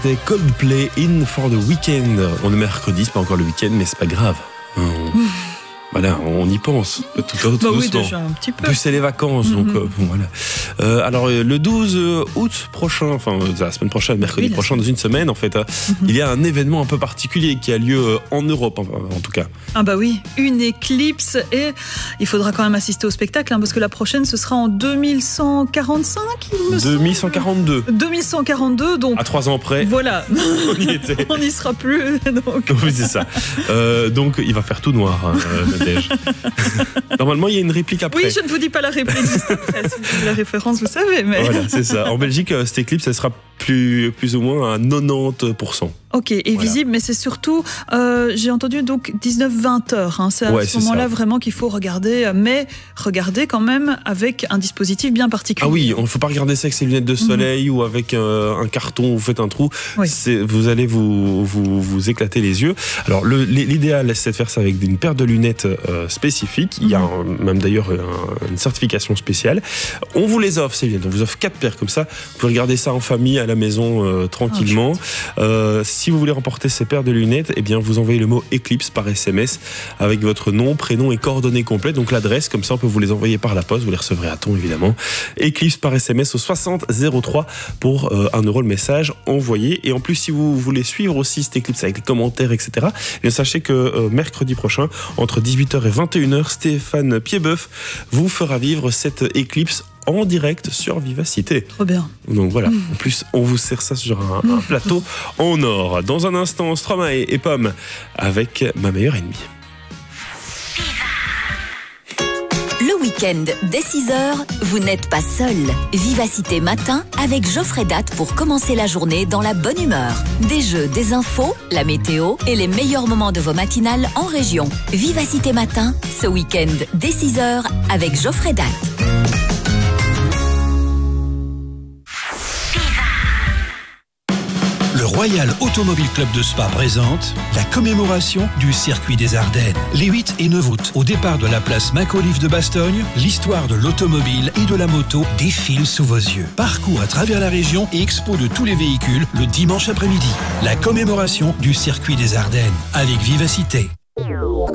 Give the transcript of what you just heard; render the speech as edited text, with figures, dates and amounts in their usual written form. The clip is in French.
C'était Coldplay In for the Weekend. On est mercredi, c'est pas encore le week-end, mais c'est pas grave. Voilà, on y pense tout doucement. Oui, déjà un petit peu. En plus, c'est les vacances, donc bon, voilà. Alors, le 12 août prochain, enfin la semaine prochaine, mercredi prochain, dans une semaine, en fait, il y a un événement un peu particulier qui a lieu en Europe, en tout cas. Ah bah oui, une éclipse, et il faudra quand même assister au spectacle, parce que la prochaine, ce sera en 2145, il me semble. 2142. 2142, donc... À 3 ans près. Voilà. On y était. On n'y sera plus, donc... Oui, c'est ça. Donc, il va faire tout noir, Nadège. Normalement, il y a une réplique après. Oui, je ne vous dis pas la réplique juste après. Si vous avez la référence, vous savez. Mais... Voilà, c'est ça. En Belgique, cette éclipse, elle sera plus ou moins à 90%. Ok, et voilà. Visible, mais c'est surtout, j'ai entendu donc 19-20 heures. C'est à ce moment-là vraiment qu'il faut regarder, mais regarder quand même avec un dispositif bien particulier. Ah oui, il ne faut pas regarder ça avec ses lunettes de soleil ou avec un carton où vous faites un trou. Oui. Vous allez vous éclater les yeux. Alors l'idéal, c'est de faire ça avec une paire de lunettes spécifiques. Il y a même d'ailleurs une certification spéciale. On vous les offre, ces lunettes. On vous offre 4 paires comme ça. Vous pouvez regarder ça en famille à la maison tranquillement. Si vous voulez remporter ces paires de lunettes, eh bien vous envoyez le mot Eclipse par SMS avec votre nom, prénom et coordonnées complètes. Donc l'adresse, comme ça on peut vous les envoyer par la poste. Vous les recevrez à temps évidemment. Eclipse par SMS au 60 03 pour 1 € le message envoyé. Et en plus, si vous voulez suivre aussi cette Eclipse avec les commentaires, etc., eh sachez que mercredi prochain, entre 18h et 21h, Stéphane Piedboeuf vous fera vivre cette Eclipse en direct sur Vivacité. Trop bien. Donc voilà, en plus on vous sert ça sur un plateau en or. Dans un instant, Stromae et Pomme avec Ma meilleure ennemie. Le week-end, dès 6h, vous n'êtes pas seul. Vivacité matin avec Geoffrey Date pour commencer la journée dans la bonne humeur. Des jeux, des infos, la météo et les meilleurs moments de vos matinales en région. Vivacité matin, ce week-end, dès 6h avec Geoffrey Date. Le Royal Automobile Club de Spa présente la commémoration du circuit des Ardennes. Les 8 et 9 août, au départ de la place Macauliffe de Bastogne, l'histoire de l'automobile et de la moto défile sous vos yeux. Parcours à travers la région et expo de tous les véhicules le dimanche après-midi. La commémoration du circuit des Ardennes avec Vivacité.